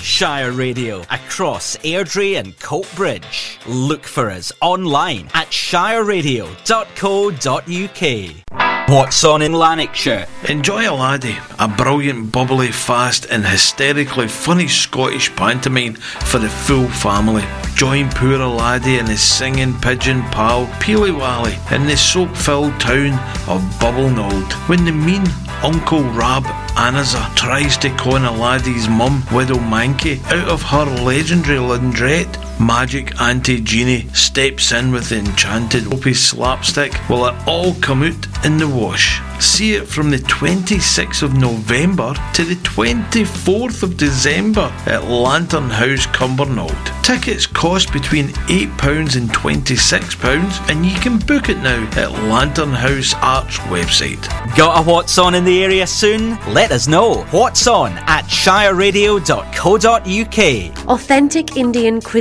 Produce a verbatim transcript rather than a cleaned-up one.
Shire Radio across Airdrie and Coatbridge. Look for us online at shire radio dot co dot uk. What's on in Lanarkshire? Enjoy a Laddie, a brilliant, bubbly, fast and hysterically funny Scottish pantomime for the full family. Join poor Laddie and his singing pigeon pal Peely Wally in the soap-filled town of Bubblenald when the mean Uncle Rab Anazar tries to con a Laddie's mum, Widow Mankey, out of her legendary laundrette. Magic Auntie Jeannie steps in with the enchanted Opie slapstick. Will it all come out in the wash? See it from the twenty-sixth of November to the twenty-fourth of December at Lantern House, Cumbernauld. Tickets cost between eight pounds and twenty-six pounds, and you can book it now at Lantern House Arts website. Got a What's On in the area soon? Let us know. What's On at shire radio dot co dot uk. Authentic Indian cuisine